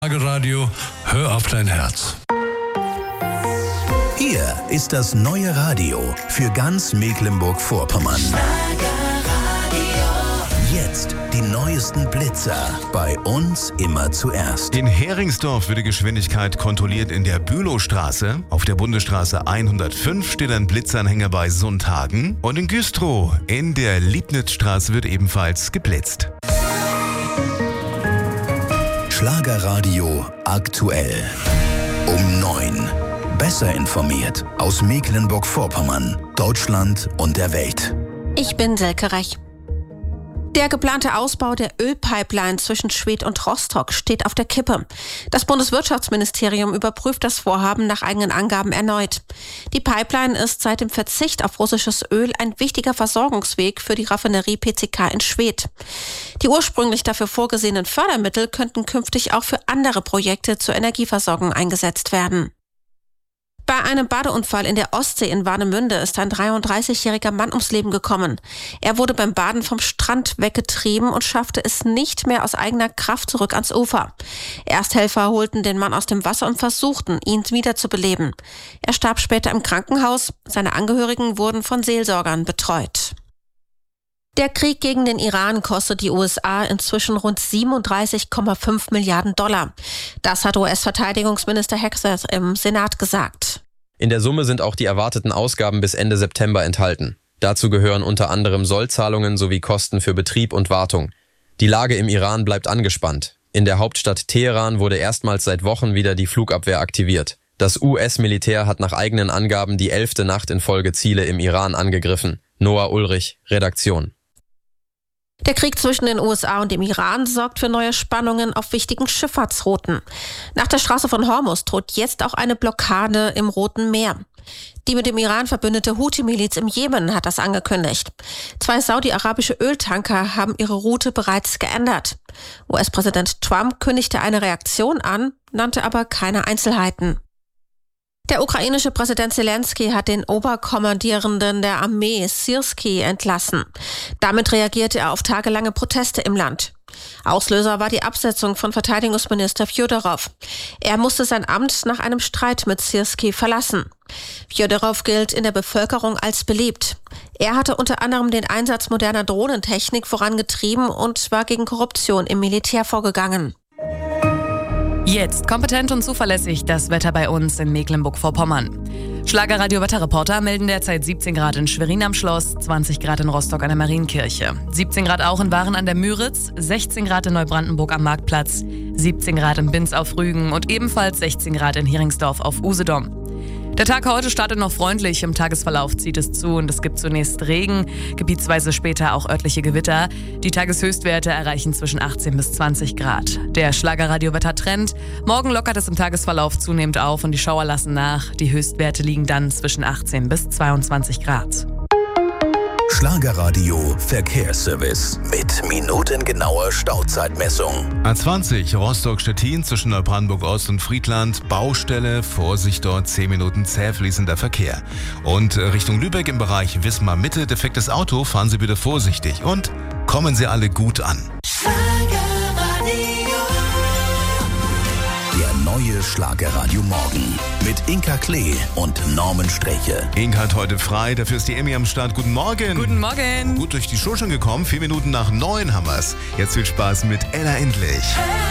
Radio, hör auf dein Herz. Hier ist das neue Radio für ganz Mecklenburg-Vorpommern. Jetzt die neuesten Blitzer. Bei uns immer zuerst. In Heringsdorf wird die Geschwindigkeit kontrolliert in der Bülowstraße. Auf der Bundesstraße 105 steht ein Blitzanhänger bei Sundhagen. Und in Güstrow in der Liebnitzstraße wird ebenfalls geblitzt. Schlagerradio aktuell. Um 9. Besser informiert aus Mecklenburg-Vorpommern, Deutschland und der Welt. Ich bin Silke Rech. Der geplante Ausbau der Ölpipeline zwischen Schwedt und Rostock steht auf der Kippe. Das Bundeswirtschaftsministerium überprüft das Vorhaben nach eigenen Angaben erneut. Die Pipeline ist seit dem Verzicht auf russisches Öl ein wichtiger Versorgungsweg für die Raffinerie PCK in Schwedt. Die ursprünglich dafür vorgesehenen Fördermittel könnten künftig auch für andere Projekte zur Energieversorgung eingesetzt werden. Bei einem Badeunfall in der Ostsee in Warnemünde ist ein 33-jähriger Mann ums Leben gekommen. Er wurde beim Baden vom Strand weggetrieben und schaffte es nicht mehr aus eigener Kraft zurück ans Ufer. Ersthelfer holten den Mann aus dem Wasser und versuchten, ihn wiederzubeleben. Er starb später im Krankenhaus. Seine Angehörigen wurden von Seelsorgern betreut. Der Krieg gegen den Iran kostet die USA inzwischen rund 37,5 Milliarden $. Das hat US-Verteidigungsminister Hegseth im Senat gesagt. In der Summe sind auch die erwarteten Ausgaben bis Ende September enthalten. Dazu gehören unter anderem Sollzahlungen sowie Kosten für Betrieb und Wartung. Die Lage im Iran bleibt angespannt. In der Hauptstadt Teheran wurde erstmals seit Wochen wieder die Flugabwehr aktiviert. Das US-Militär hat nach eigenen Angaben die 11. Nacht in Folge Ziele im Iran angegriffen. Noah Ulrich, Redaktion. Der Krieg zwischen den USA und dem Iran sorgt für neue Spannungen auf wichtigen Schifffahrtsrouten. Nach der Straße von Hormuz droht jetzt auch eine Blockade im Roten Meer. Die mit dem Iran verbündete Houthi-Miliz im Jemen hat das angekündigt. 2 saudi-arabische Öltanker haben ihre Route bereits geändert. US-Präsident Trump kündigte eine Reaktion an, nannte aber keine Einzelheiten. Der ukrainische Präsident Zelensky hat den Oberkommandierenden der Armee Syrski entlassen. Damit reagierte er auf tagelange Proteste im Land. Auslöser war die Absetzung von Verteidigungsminister Fjodorow. Er musste sein Amt nach einem Streit mit Syrski verlassen. Fjodorow gilt in der Bevölkerung als beliebt. Er hatte unter anderem den Einsatz moderner Drohnentechnik vorangetrieben und war gegen Korruption im Militär vorgegangen. Jetzt kompetent und zuverlässig das Wetter bei uns in Mecklenburg-Vorpommern. Schlagerradio-Wetterreporter melden derzeit 17 Grad in Schwerin am Schloss, 20 Grad in Rostock an der Marienkirche, 17 Grad auch in Waren an der Müritz, 16 Grad in Neubrandenburg am Marktplatz, 17 Grad in Binz auf Rügen und ebenfalls 16 Grad in Heringsdorf auf Usedom. Der Tag heute startet noch freundlich, im Tagesverlauf zieht es zu und es gibt zunächst Regen, gebietsweise später auch örtliche Gewitter. Die Tageshöchstwerte erreichen zwischen 18 bis 20 Grad. Der Schlagerradio-Wetter-Trend: morgen lockert es im Tagesverlauf zunehmend auf und die Schauer lassen nach. Die Höchstwerte liegen dann zwischen 18 bis 22 Grad. Schlagerradio Verkehrsservice mit minutengenauer Stauzeitmessung. A20 Rostock-Stettin zwischen Neubrandenburg-Ost und Friedland. Baustelle, Vorsicht dort, 10 Minuten zäh fließender Verkehr. Und Richtung Lübeck im Bereich Wismar-Mitte, defektes Auto, fahren Sie bitte vorsichtig und kommen Sie alle gut an. Der neue Schlagerradio Morgen mit Inka Klee und Norman Streche. Inka hat heute frei, dafür ist die Emmy am Start. Guten Morgen. Guten Morgen. Gut durch die Show schon gekommen, 4 Minuten nach 9 haben wir's. Jetzt viel Spaß mit Ella Endlich.